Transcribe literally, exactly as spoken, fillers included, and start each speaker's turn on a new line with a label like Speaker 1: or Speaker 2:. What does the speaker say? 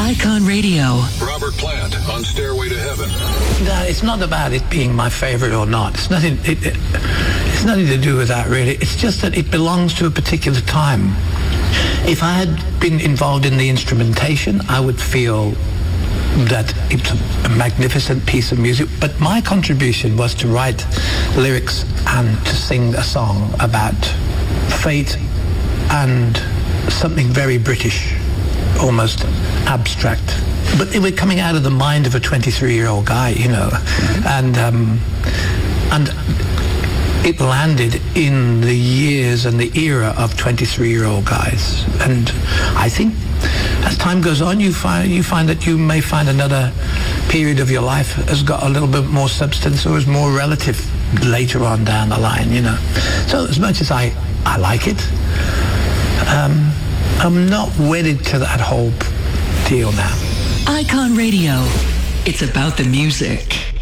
Speaker 1: Icon Radio.
Speaker 2: Robert Plant on Stairway to Heaven.
Speaker 3: No, it's not about it being my favorite or not. It's nothing. It, it, it's nothing to do with that, really. It's just that it belongs to a particular time. If I had been involved in the instrumentation, I would feel that it's a magnificent piece of music. But my contribution was to write lyrics and to sing a song about fate and something very British, almost abstract. But they were coming out of the mind of a twenty-three-year-old guy, you know, mm-hmm. and um, and it landed in the years and the era of twenty-three-year-old guys. And I think as time goes on, you find you find that you may find another period of your life has got a little bit more substance or is more relative later on down the line, you know. So as much as I, I like it, um, I'm not wedded to that whole deal now.
Speaker 1: Icon Radio. It's about the music.